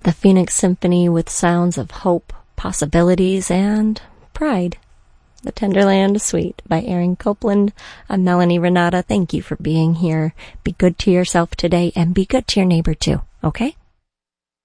The Phoenix Symphony with sounds of hope, possibilities, and pride. The Tenderland Suite by Aaron Copland. I'm Melanie Renata. Thank you for being here. Be good to yourself today and be good to your neighbor too, okay?